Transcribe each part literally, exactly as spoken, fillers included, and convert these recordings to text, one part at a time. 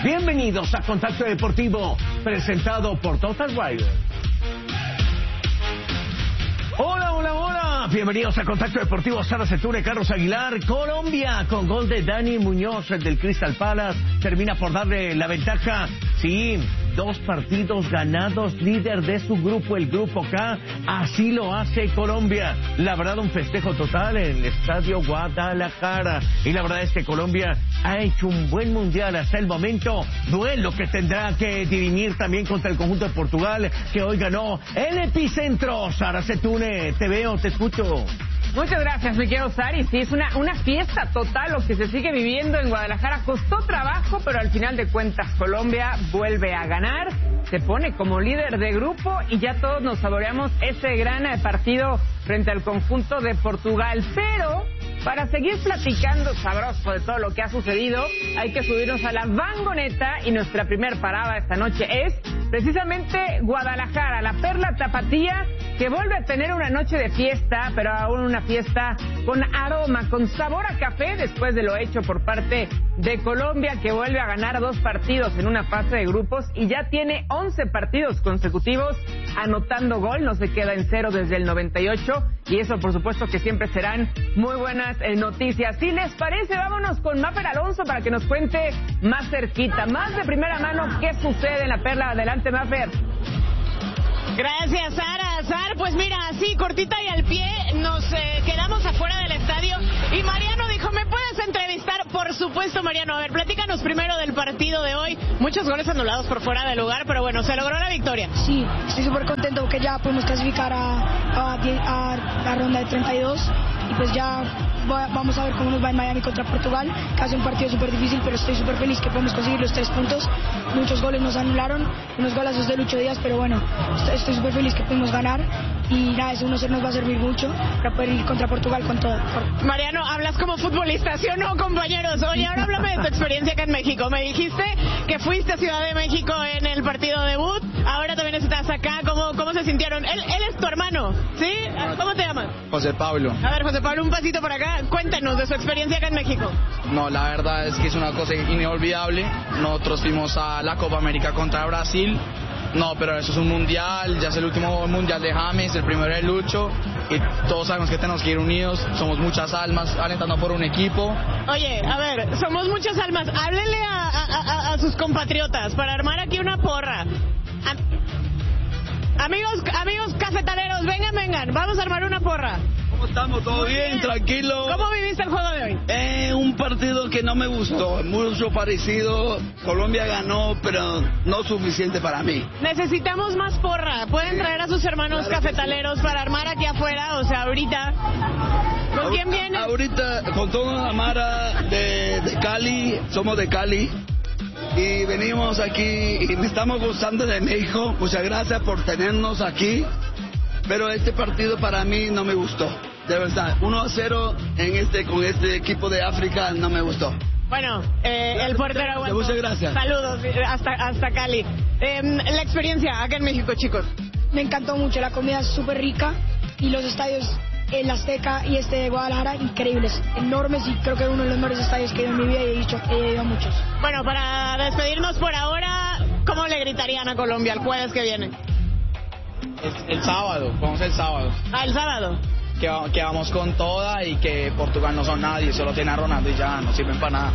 Bienvenidos a Contacto Deportivo, presentado por Total Rider. Hola, hola, hola. Bienvenidos a Contacto Deportivo. Sara Seture, Carlos Aguilar. Colombia, con gol de Dani Muñoz, el del Crystal Palace, termina por darle la ventaja. Sí, dos partidos ganados, líder de su grupo, el Grupo K. Así lo hace Colombia. La verdad, un festejo total en el Estadio Guadalajara. Y la verdad es que Colombia ha hecho un buen mundial hasta el momento. Duelo que tendrá que dirimir también contra el conjunto de Portugal, que hoy ganó el epicentro. Sara Setune, te veo, te escucho. Muchas gracias, mi querido Sari. Sí, es una, una fiesta total lo que se sigue viviendo en Guadalajara. Costó trabajo, pero al final de cuentas Colombia vuelve a ganar, se pone como líder de grupo y ya todos nos saboreamos ese gran partido frente al conjunto de Portugal. Pero para seguir platicando sabroso de todo lo que ha sucedido, hay que subirnos a la vagoneta y nuestra primer parada esta noche es precisamente Guadalajara, la perla tapatía, que vuelve a tener una noche de fiesta, pero aún una fiesta con aroma, con sabor a café, después de lo hecho por parte de Colombia, que vuelve a ganar dos partidos en una fase de grupos y ya tiene once partidos consecutivos anotando gol, no se queda en cero desde el noventa y ocho, y eso por supuesto que siempre serán muy buenas eh, noticias. Si les parece, vámonos con Mafer Alonso para que nos cuente más cerquita, más de primera mano, qué sucede en la perla. Adelante, Mafer. Gracias, Sara. Sara, pues mira, así cortita y al pie nos eh, quedamos afuera del estadio y Mariano dijo, ¿me puedes entrevistar? Por supuesto, Mariano. A ver, platícanos primero del partido de hoy. Muchos goles anulados por fuera de lugar, pero bueno, se logró la victoria. Sí, estoy súper contento porque ya podemos clasificar a, a, a la ronda de treinta y dos y pues ya vamos a ver cómo nos va en Miami contra Portugal, que hace un partido súper difícil, pero estoy súper feliz que podemos conseguir los tres puntos. Muchos goles nos anularon, unos golazos de Lucho Díaz, pero bueno, estoy súper feliz que pudimos ganar y nada, ese uno cero nos va a servir mucho para poder ir contra Portugal con todo. Mariano, hablas como futbolista, ¿sí o no, compañeros? Oye, ahora háblame de tu experiencia acá en México. Me dijiste que fuiste a Ciudad de México en el partido debut, ahora también estás acá. ¿Cómo, cómo se sintieron? Él, él es tu hermano, ¿sí? ¿Cómo te llamas? José Pablo. A ver, José Pablo, un pasito para acá. Cuéntanos de su experiencia acá en México. No, la verdad es que es una cosa inolvidable. Nosotros fuimos a la Copa América contra Brasil. No, pero eso es un mundial, ya es el último mundial de James, el primero de Lucho, y todos sabemos que tenemos que ir unidos, somos muchas almas alentando por un equipo. Oye, a ver, somos muchas almas, háblele a, a, a, a sus compatriotas para armar aquí una porra. A, amigos, amigos cafetaleros, vengan, vengan, vamos a armar una porra. ¿Cómo estamos? ¿Todo bien? bien? Tranquilo. ¿Cómo viviste el juego de hoy? Eh, un partido que no me gustó, mucho parecido. Colombia ganó, pero no suficiente para mí. Necesitamos más porra. ¿Pueden traer a sus hermanos claro cafetaleros sí. para armar aquí afuera? O sea, ahorita. ¿Con Ahor quién viene? Ahorita con toda la mara de, de Cali, somos de Cali. Y venimos aquí y me estamos gustando de México. Muchas gracias por tenernos aquí. Pero este partido para mí no me gustó, de verdad. uno a cero en este, con este equipo de África no me gustó. Bueno, eh, el portero aguantó. Muchas gracias. Saludos hasta, hasta Cali. Eh, la experiencia acá en México, chicos. Me encantó mucho, la comida es súper rica y los estadios, el Azteca y este de Guadalajara, increíbles, enormes, y creo que es uno de los mejores estadios que he ido en mi vida y he dicho que he ido a muchos. Bueno, para despedirnos por ahora, ¿cómo le gritarían a Colombia el jueves que viene? El, el sábado, vamos el sábado. Ah, el sábado. Que, que vamos con toda y que Portugal no son nadie, solo tiene a Ronaldo y ya no sirven para nada.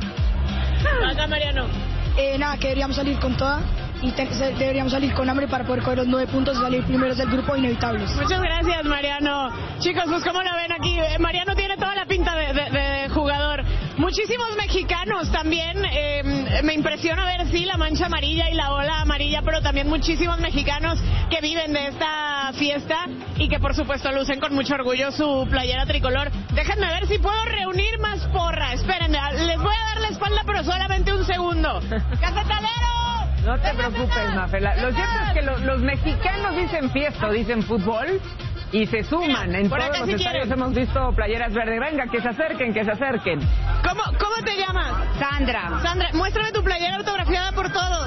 Acá, Mariano. Eh, nada, que deberíamos salir con toda y te, deberíamos salir con hambre para poder coger los nueve puntos y salir primeros del grupo inevitables. Muchas gracias, Mariano. Chicos, pues ¿cómo lo ven aquí? Mariano tiene toda la pinta de, de, de jugador. Muchísimos mexicanos también. Eh, me impresiona ver, sí, la mancha amarilla y la ola amarilla, pero también muchísimos mexicanos que viven de esta fiesta y que por supuesto lucen con mucho orgullo su playera tricolor. Déjenme ver si puedo reunir más porra. Espérenme, les voy a dar la espalda, pero solamente un segundo. ¡Cafetaleros! No te preocupes, Mafer. Lo cierto es que lo, los mexicanos dicen fiesta, dicen fútbol y se suman. Mira, en todos los si estadios quieren. Hemos visto playeras verdes. Venga, que se acerquen, que se acerquen. ¿Cómo, cómo te llamas? Sandra. Sandra, muéstrame tu playera autografiada por todos.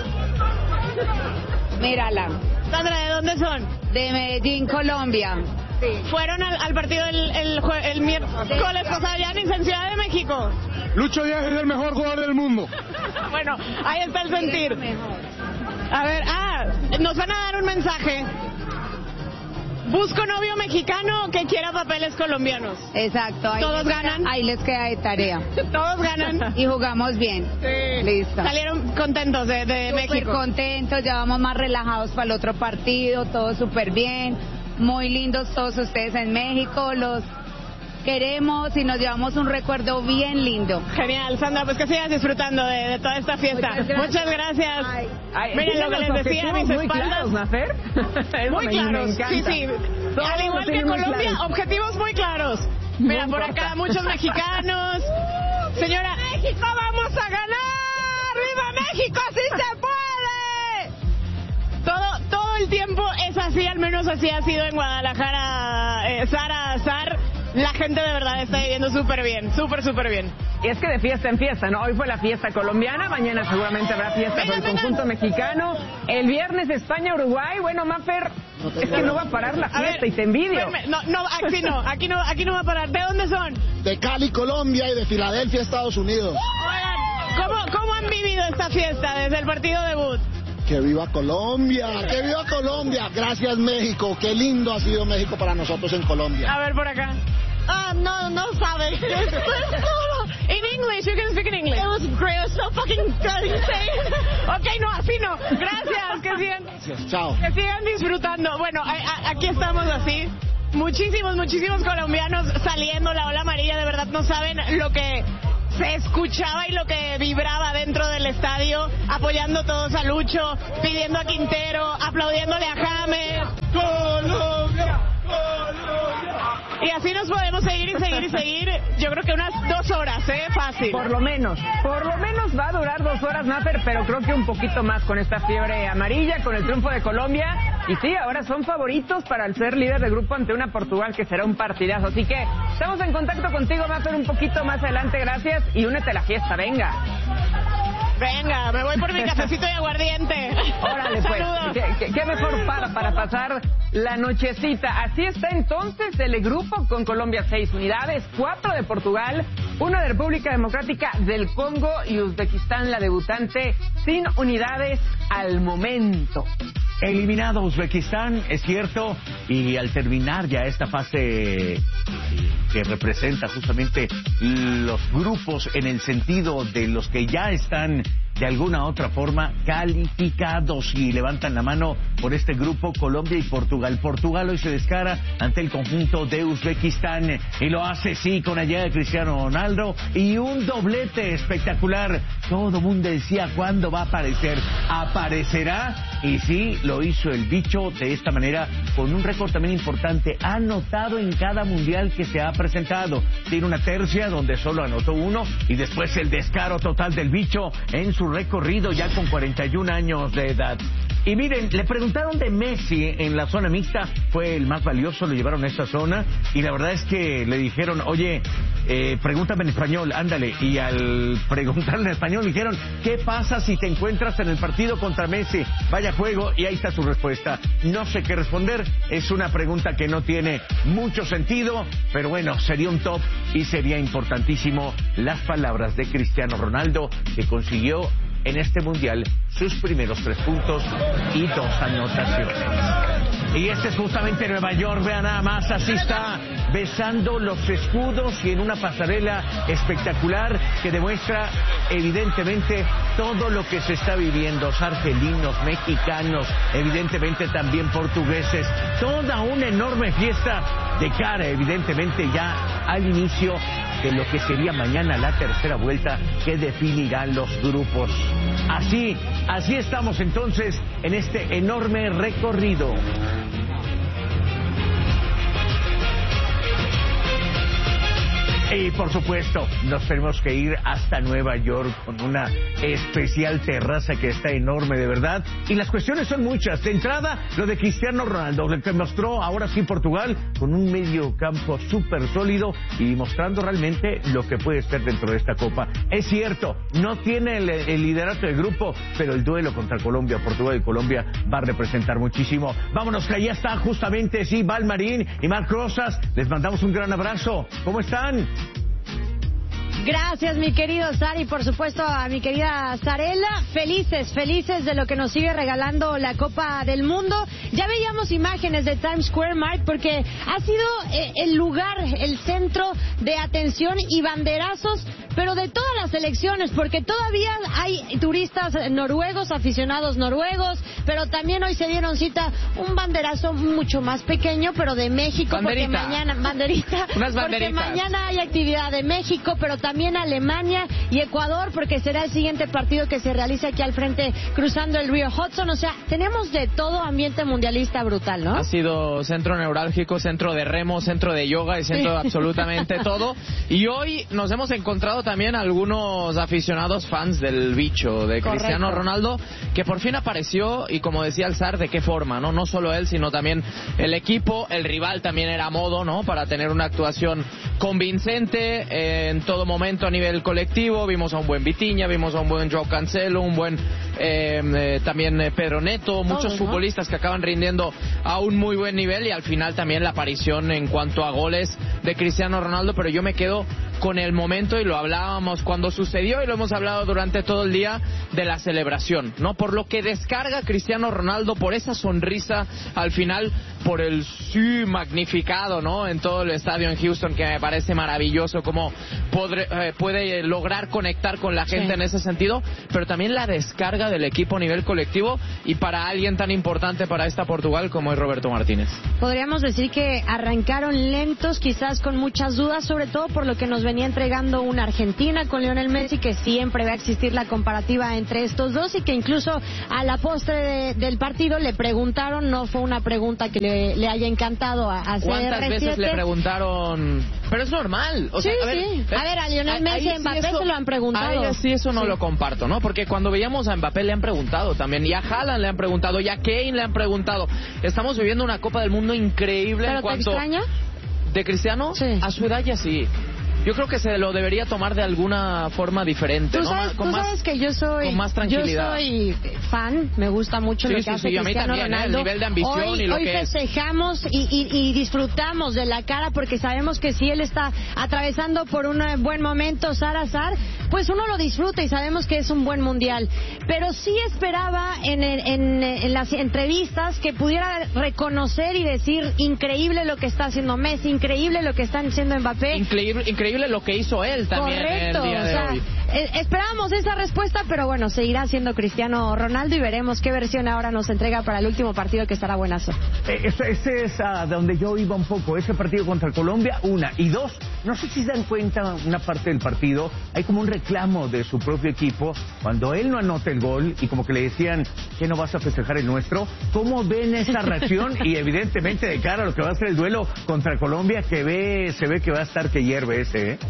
Mírala. Sandra, ¿de dónde son? De Medellín, Colombia. Sí. Fueron al, al partido el, el, el miércoles pasado ya en Ciudad de México. Lucho Díaz es el mejor jugador del mundo. Bueno, ahí está el sentir. A ver, ah, nos van a dar un mensaje. Busco novio mexicano que quiera papeles colombianos. Exacto. Ahí ¿Todos les ganan? Queda, ahí les queda de tarea. Todos ganan. Y jugamos bien. Sí. Listo. Salieron contentos de, de Súper México. contentos, ya vamos más relajados para el otro partido, todo súper bien. Muy lindos todos ustedes en México, los queremos y nos llevamos un recuerdo bien lindo. Genial, Sandra, pues que sigas disfrutando de, de toda esta fiesta. Muchas gracias. Muchas gracias. Ay, Miren lo que les decía a mis muy espaldas. claros, ¿Mafer? Eso Muy me- claros, me sí, encanta. sí. Todos Al los igual que tienen en muy Colombia, claros. objetivos muy claros. Mira, No por importa. acá muchos mexicanos. Señora, México, vamos a ganar. ¡Viva México, sí se puede! Todo, todo el tiempo es así, al menos así ha sido en Guadalajara, eh, Sara Azar. La gente de verdad está viviendo súper bien, súper, súper bien. Y es que de fiesta en fiesta, ¿no? Hoy fue la fiesta colombiana, mañana seguramente habrá fiesta Venga, con el venga. conjunto mexicano. El viernes España-Uruguay. Bueno, Mafer, es que no va a parar la A fiesta ver, y te envidio. espérame, No, no, aquí no, aquí no, aquí no va a parar. ¿De dónde son? De Cali, Colombia y de Filadelfia, Estados Unidos. Oigan, ¿cómo, ¿cómo han vivido esta fiesta desde el partido debut? ¡Que viva Colombia! ¡Que viva Colombia! Gracias, México. ¡Qué lindo ha sido México para nosotros en Colombia! A ver, por acá. Ah, no, no sabe. In English, you can speak in English. It was great, it was so fucking insane. Ok, no, así no. Gracias, que sigan, Gracias, chao. que sigan disfrutando. Bueno, a- a- aquí estamos así. Muchísimos, muchísimos colombianos saliendo, la ola amarilla, de verdad no saben lo que se escuchaba y lo que vibraba dentro del estadio, apoyando todos a Lucho, pidiendo a Quintero, aplaudiéndole a James. ¡Colombia! Y así nos podemos seguir y seguir y seguir. Yo creo que unas dos horas, ¿eh? Fácil. Por lo menos, por lo menos va a durar dos horas, Mafer, pero creo que un poquito más con esta fiebre amarilla, con el triunfo de Colombia. Y sí, ahora son favoritos para el ser líder de grupo ante una Portugal que será un partidazo. Así que estamos en contacto contigo, Mafer, un poquito más adelante, gracias. Y únete a la fiesta, venga. Venga, me voy por mi cafecito de aguardiente. Órale, pues. Saludos. ¿Qué, qué, qué mejor para, para pasar la nochecita? Así está entonces el grupo con Colombia seis unidades, cuatro de Portugal, una de República Democrática del Congo y Uzbekistán, la debutante, sin unidades al momento. Eliminado Uzbekistán, es cierto, y al terminar ya esta fase eh, que representa justamente los grupos en el sentido de los que ya están de alguna otra forma calificados y levantan la mano por este grupo, Colombia y Portugal. Portugal hoy se descara ante el conjunto de Uzbekistán y lo hace sí con la llegada de Cristiano Ronaldo y un doblete espectacular. Todo mundo decía ¿cuándo va a aparecer? Aparecerá y sí, lo hizo el bicho de esta manera con un récord también importante, anotado en cada mundial que se ha presentado. Tiene una tercia donde solo anotó uno y después el descaro total del bicho en su recorrido ya con cuarenta y un años de edad. Y miren, le preguntaron de Messi en la zona mixta, fue el más valioso, lo llevaron a esta zona y la verdad es que le dijeron, oye, eh, pregúntame en español, ándale, y al preguntarle en español le dijeron, ¿qué pasa si te encuentras en el partido contra Messi? Vaya juego, y ahí está su respuesta. No sé qué responder, es una pregunta que no tiene mucho sentido, pero bueno, sería un top y sería importantísimo las palabras de Cristiano Ronaldo, que consiguió en este mundial sus primeros tres puntos y dos anotaciones. Y este es justamente Nueva York, vean nada más, así está besando los escudos y en una pasarela espectacular que demuestra evidentemente todo lo que se está viviendo, los argelinos, mexicanos, evidentemente también portugueses, toda una enorme fiesta de cara evidentemente ya al inicio de lo que sería mañana la tercera vuelta que definirán los grupos. Así, así estamos entonces en este enorme recorrido. Y por supuesto, nos tenemos que ir hasta Nueva York con una especial terraza que está enorme, de verdad. Y las cuestiones son muchas. De entrada, lo de Cristiano Ronaldo, lo que mostró ahora sí Portugal con un medio campo súper sólido y mostrando realmente lo que puede ser dentro de esta Copa. Es cierto, no tiene el, el liderato del grupo, pero el duelo contra Colombia, Portugal y Colombia va a representar muchísimo. Vámonos, que allá está justamente, sí, Val Marín y Marc Rosas. Les mandamos un gran abrazo. ¿Cómo están? Gracias, mi querido Sari, por supuesto a mi querida Zarela. Felices, felices de lo que nos sigue regalando la Copa del Mundo. Ya veíamos imágenes de Times Square, Mark, porque ha sido eh, el lugar, el centro de atención y banderazos, pero de todas las selecciones, porque todavía hay turistas noruegos, aficionados noruegos, pero también hoy se dieron cita un banderazo mucho más pequeño, pero de México, banderita. porque mañana, banderita, Unas porque mañana hay actividad de México, pero también Alemania y Ecuador, porque será el siguiente partido que se realice aquí al frente, cruzando el río Hudson. O sea, tenemos de todo, ambiente mundialista brutal, ¿no? Ha sido centro neurálgico, centro de remo, centro de yoga y centro de absolutamente todo. Y hoy nos hemos encontrado también algunos aficionados fans del bicho, de Correcto. Cristiano Ronaldo, que por fin apareció, y como decía el zar, de qué forma, ¿no? No solo él, sino también el equipo. El rival también era a modo, ¿no? Para tener una actuación convincente eh, en todo momento a nivel colectivo. Vimos a un buen Vitinha, vimos a un buen Joao Cancelo, un buen eh, eh, también eh, Pedro Neto, muchos Todos, ¿no? futbolistas que acaban rindiendo a un muy buen nivel, y al final también la aparición en cuanto a goles de Cristiano Ronaldo. Pero yo me quedo con el momento, y lo hablábamos cuando sucedió y lo hemos hablado durante todo el día, de la celebración, ¿no? Por lo que descarga Cristiano Ronaldo, por esa sonrisa al final, por el sí magnificado, ¿no? En todo el estadio en Houston, que me parece maravilloso cómo podre, eh, puede lograr conectar con la gente, sí, en ese sentido, pero también la descarga del equipo a nivel colectivo, y para alguien tan importante para esta Portugal como es Roberto Martínez. Podríamos decir que arrancaron lentos, quizás con muchas dudas, sobre todo por lo que nos venía entregando una Argentina con Lionel Messi, que siempre va a existir la comparativa entre estos dos, y que incluso a la postre de, del partido le preguntaron, no fue una pregunta que le, le haya encantado a, a ¿Cuántas C R siete? veces le preguntaron? Pero es normal. O sea, sí, a ver, sí. A ver, a Lionel Messi y a Mbappé eso, se lo han preguntado. A sí, eso no sí. lo comparto, ¿no? Porque cuando veíamos a Mbappé le han preguntado también, y a Haaland le han preguntado, y a Kane le han preguntado. Estamos viviendo una Copa del Mundo increíble. ¿Pero en cuanto te extraña? ¿De Cristiano? Sí. A su edad ya sí. Yo creo que se lo debería tomar de alguna forma diferente, Tú ¿no? sabes, Con tú más, sabes que yo soy, con más tranquilidad. Yo soy fan, me gusta mucho sí, lo que sí, hace sí, a mí Cristiano también, Ronaldo. ¿eh? El nivel de ambición hoy, y lo hoy que es. festejamos y, y, y disfrutamos de la cara, porque sabemos que si él está atravesando por un buen momento, Sara Sar, pues uno lo disfruta y sabemos que es un buen mundial. Pero sí esperaba en, en, en las entrevistas que pudiera reconocer y decir, increíble lo que está haciendo Messi, increíble lo que está haciendo Mbappé. Increíble, increíble lo que hizo él también. Correcto, el día de o sea, hoy. eh, esperábamos esa respuesta, pero bueno, seguirá siendo Cristiano Ronaldo, y veremos qué versión ahora nos entrega para el último partido, que estará buenazo. Eh, ese, ese es a donde yo iba un poco, ese partido contra Colombia, una. Y dos, no sé si se dan cuenta, una parte del partido, hay como un reclamo de su propio equipo, cuando él no anota el gol, y como que le decían, ¿qué no vas a festejar el nuestro? ¿Cómo ven esa reacción? Y evidentemente de cara a lo que va a ser el duelo contra Colombia, que ve, se ve que va a estar que hierve ese, ¿eh?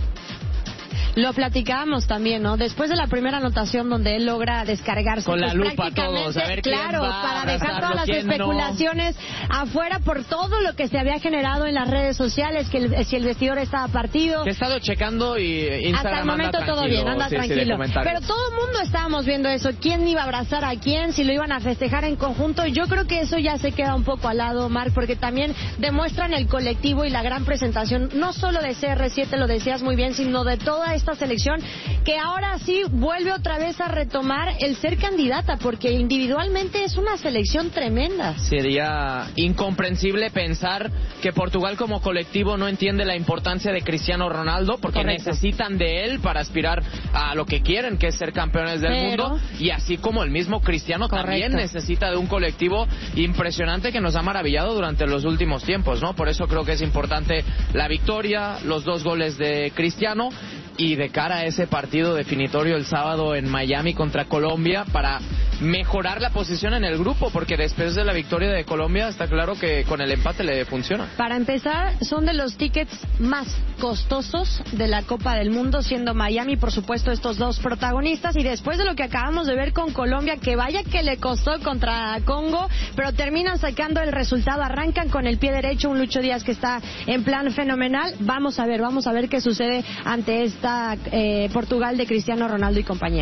Lo platicábamos también, ¿no? Después de la primera anotación donde él logra descargarse con la pues, lupa todos, a ver claro, quién va para a dejar todas las especulaciones no. afuera por todo lo que se había generado en las redes sociales, que el, si el vestidor estaba partido. Que he estado checando y Instagram hasta el momento anda todo bien, anda sí, tranquilo. Sí, pero todo el mundo estábamos viendo eso, quién iba a abrazar a quién, si lo iban a festejar en conjunto. Yo creo que eso ya se queda un poco al lado, Marc, porque también demuestran el colectivo y la gran presentación, no solo de C R siete, lo decías muy bien, sino de toda esta selección, que ahora sí vuelve otra vez a retomar el ser candidata, porque individualmente es una selección tremenda. Sería incomprensible pensar que Portugal como colectivo no entiende la importancia de Cristiano Ronaldo, porque Correcto. necesitan de él para aspirar a lo que quieren, que es ser campeones del Pero... mundo, y así como el mismo Cristiano Correcto. también necesita de un colectivo impresionante que nos ha maravillado durante los últimos tiempos, ¿no? Por eso creo que es importante la victoria, los dos goles de Cristiano, y de cara a ese partido definitorio el sábado en Miami contra Colombia, para mejorar la posición en el grupo, porque después de la victoria de Colombia está claro que con el empate le funciona. Para empezar, son de los tickets más costosos de la Copa del Mundo, siendo Miami, por supuesto, estos dos protagonistas, y después de lo que acabamos de ver con Colombia, que vaya que le costó contra Congo, pero terminan sacando el resultado, arrancan con el pie derecho, un Lucho Díaz que está en plan fenomenal. Vamos a ver, vamos a ver qué sucede ante esta eh, Portugal de Cristiano Ronaldo y compañía.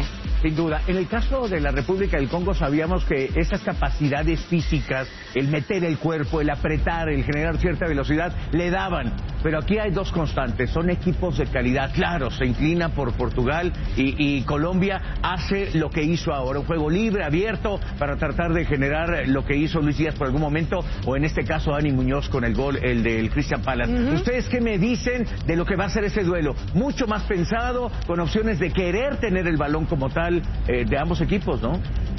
Sin duda. En el caso de la República del Congo sabíamos que esas capacidades físicas, el meter el cuerpo, el apretar, el generar cierta velocidad, le daban. Pero aquí hay dos constantes, son equipos de calidad. Claro, se inclina por Portugal y, y Colombia hace lo que hizo ahora, un juego libre, abierto, para tratar de generar lo que hizo Luis Díaz por algún momento, o en este caso Dani Muñoz con el gol, el del Crystal Palace. Uh-huh. ¿Ustedes qué me dicen de lo que va a ser ese duelo? Mucho más pensado, con opciones de querer tener el balón como tal eh, de ambos equipos, ¿no?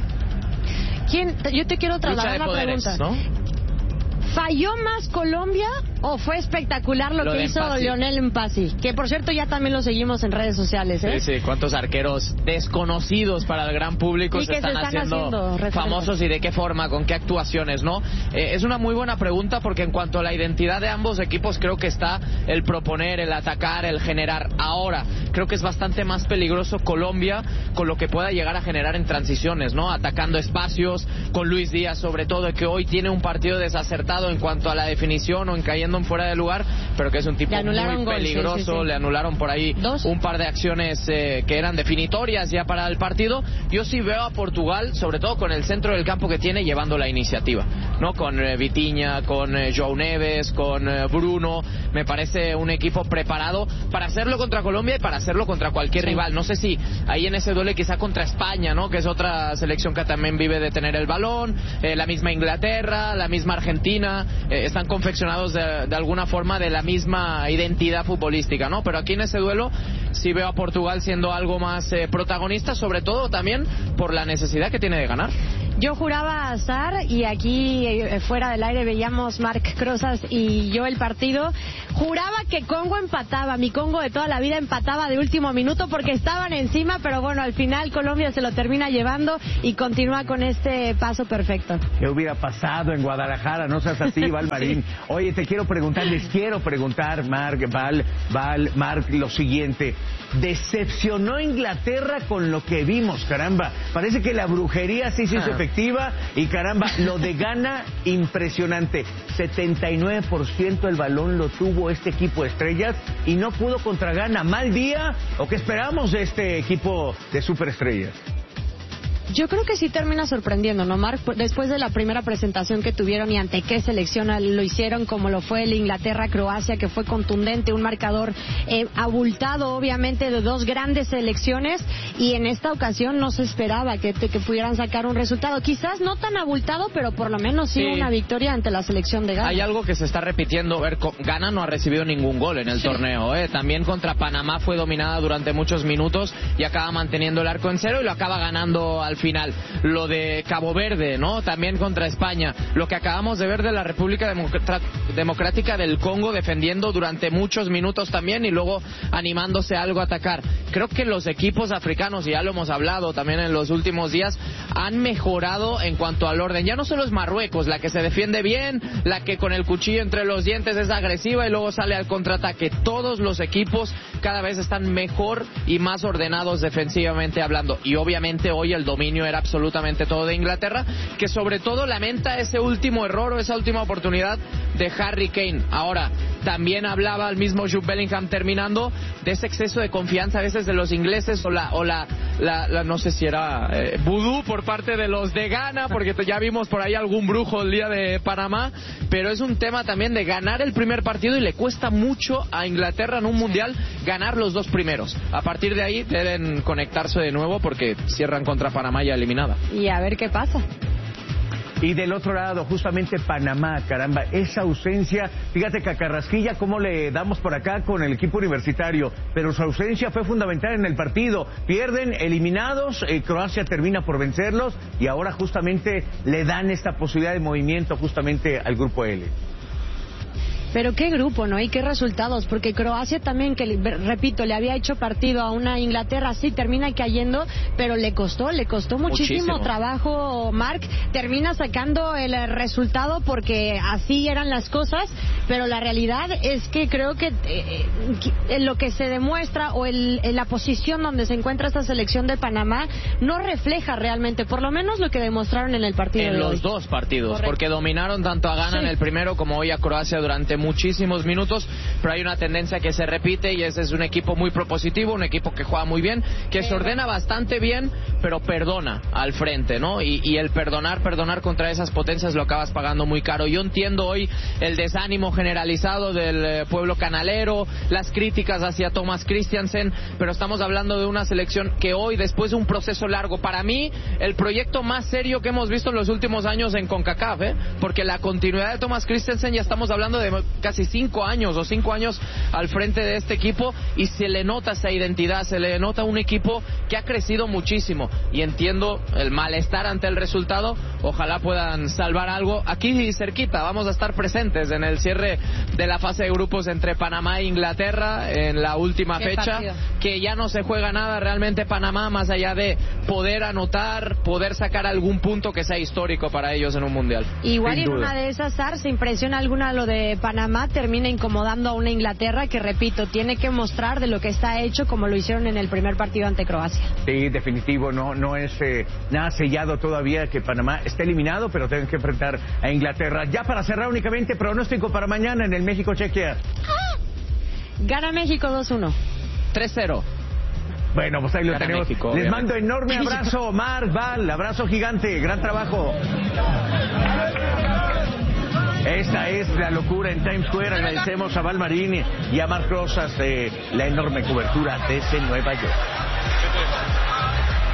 ¿Quién? Yo te quiero trasladar la poderes, pregunta. ¿no? ¿Falló más Colombia o fue espectacular lo, lo que hizo Mpassi. Lionel Mpassi? Que por cierto ya también lo seguimos en redes sociales, ¿eh? Sí, sí, cuántos arqueros desconocidos para el gran público se, se están, están haciendo, haciendo famosos y de qué forma, con qué actuaciones, ¿no? Eh, es una muy buena pregunta porque en cuanto a la identidad de ambos equipos creo que está el proponer, el atacar, el generar. Ahora, creo que es bastante más peligroso Colombia con lo que pueda llegar a generar en transiciones, ¿no? Atacando espacios, con Luis Díaz sobre todo, que hoy tiene un partido desacertado en cuanto a la definición o en cayendo en fuera de lugar, pero que es un tipo muy gol, peligroso. Sí, sí, sí. Le anularon por ahí ¿Dos? un par de acciones eh, que eran definitorias ya para el partido. Yo sí veo a Portugal, sobre todo con el centro del campo que tiene, llevando la iniciativa, ¿no? Con eh, Vitinha, con eh, João Neves, con eh, Bruno. Me parece un equipo preparado para hacerlo contra Colombia y para hacerlo contra cualquier sí. rival. No sé si ahí en ese duelo quizá contra España, ¿no? Que es otra selección que también vive de tener el balón, eh, la misma Inglaterra, la misma Argentina, eh, están confeccionados de, de alguna forma de la misma identidad futbolística, ¿no? Pero aquí en ese duelo sí veo a Portugal siendo algo más eh, protagonista, sobre todo también por la necesidad que tiene de ganar. Yo juraba azar y aquí eh, fuera del aire veíamos Marc Crozas y yo el partido. Juraba que Congo empataba, mi Congo de toda la vida empataba de último minuto porque estaban encima, pero bueno, al final Colombia se lo termina llevando y continúa con este paso perfecto. ¿Qué hubiera pasado en Guadalajara? No seas así, Val Marín. Sí. Oye, te quiero preguntar, les quiero preguntar, Marc, Val, Val, Marc, lo siguiente. Decepcionó Inglaterra con lo que vimos, caramba. Parece que la brujería sí se hizo ah. efectiva y caramba, lo de Ghana, impresionante. setenta y nueve por ciento del balón lo tuvo este equipo de estrellas y no pudo contra Ghana. ¿Mal día o qué esperamos de este equipo de superestrellas? Yo creo que sí termina sorprendiendo, ¿no, Marc? Después de la primera presentación que tuvieron y ante qué selección lo hicieron, como lo fue el Inglaterra-Croacia, que fue contundente, un marcador eh, abultado, obviamente, de dos grandes selecciones, y en esta ocasión no se esperaba que, que pudieran sacar un resultado. Quizás no tan abultado, pero por lo menos sí, sí. una victoria ante la selección de Ghana. Hay algo que se está repitiendo. Ver, Ghana no ha recibido ningún gol en el sí. torneo, ¿eh? También contra Panamá fue dominada durante muchos minutos y acaba manteniendo el arco en cero y lo acaba ganando al final. Lo de Cabo Verde, ¿no? También contra España. Lo que acabamos de ver de la República Democr- Democrática del Congo defendiendo durante muchos minutos también y luego animándose a algo a atacar. Creo que los equipos africanos, y ya lo hemos hablado también en los últimos días, han mejorado en cuanto al orden. Ya no solo es Marruecos la que se defiende bien, la que con el cuchillo entre los dientes es agresiva y luego sale al contraataque. Todos los equipos cada vez están mejor y más ordenados defensivamente hablando. Y obviamente hoy el dominio era absolutamente todo de Inglaterra, que sobre todo lamenta ese último error o esa última oportunidad de Harry Kane. Ahora, también hablaba el mismo Jude Bellingham terminando de ese exceso de confianza a veces de los ingleses o la, o la, la, la no sé si era eh, vudú por parte de los de Ghana, porque ya vimos por ahí algún brujo el día de Panamá, pero es un tema también de ganar el primer partido y le cuesta mucho a Inglaterra en un mundial ganar los dos primeros. A partir de ahí deben conectarse de nuevo porque cierran contra Panamá ya eliminada. Y a ver qué pasa. Y del otro lado, justamente Panamá, caramba, esa ausencia, fíjate que a Carrasquilla cómo le damos por acá con el equipo universitario, pero su ausencia fue fundamental en el partido. Pierden, eliminados, eh, Croacia termina por vencerlos y ahora justamente le dan esta posibilidad de movimiento justamente al grupo L. Pero qué grupo, ¿no? Y qué resultados, porque Croacia también, que repito, le había hecho partido a una Inglaterra, sí, termina cayendo, pero le costó, le costó muchísimo, muchísimo. trabajo, Marc, termina sacando el resultado porque así eran las cosas, pero la realidad es que creo que eh, lo que se demuestra o el, en la posición donde se encuentra esta selección de Panamá no refleja realmente, por lo menos lo que demostraron en el partido en de los hoy. dos partidos, correcto, porque dominaron tanto a Ghana sí. en el primero como hoy a Croacia durante muchísimos minutos, pero hay una tendencia que se repite y ese es un equipo muy propositivo, un equipo que juega muy bien, que se ordena bastante bien, pero perdona al frente, ¿no? Y, y el perdonar, perdonar contra esas potencias lo acabas pagando muy caro. Yo entiendo hoy el desánimo generalizado del eh, pueblo canalero, las críticas hacia Thomas Christiansen, pero estamos hablando de una selección que hoy, después de un proceso largo, para mí, el proyecto más serio que hemos visto en los últimos años en CONCACAF, ¿eh? Porque la continuidad de Thomas Christensen, ya estamos hablando de casi cinco años o cinco años al frente de este equipo, y se le nota esa identidad, se le nota un equipo que ha crecido muchísimo, y entiendo el malestar ante el resultado. Ojalá puedan salvar algo aquí cerquita. Vamos a estar presentes en el cierre de la fase de grupos entre Panamá e Inglaterra en la última Qué fecha, partido. que ya no se juega nada realmente Panamá, más allá de poder anotar, poder sacar algún punto que sea histórico para ellos en un mundial. Igual Sin en duda. una de esas, Sar, sin impresión alguna lo de Panamá, termina incomodando a una Inglaterra que, repito, tiene que mostrar de lo que está hecho como lo hicieron en el primer partido ante Croacia. Sí, definitivo, no no es eh, nada sellado todavía que Panamá esté eliminado, pero tienen que enfrentar a Inglaterra. Ya para cerrar únicamente, pronóstico para mañana en el México-Chequia. Gana México dos uno. tres cero. Bueno, pues ahí lo Gana tenemos. México, Les obviamente. mando enorme abrazo, Marc, Val, abrazo gigante, gran trabajo. Esta es la locura en Times Square. Agradecemos a Val Marín y a Marc Rosas eh, la enorme cobertura desde Nueva York.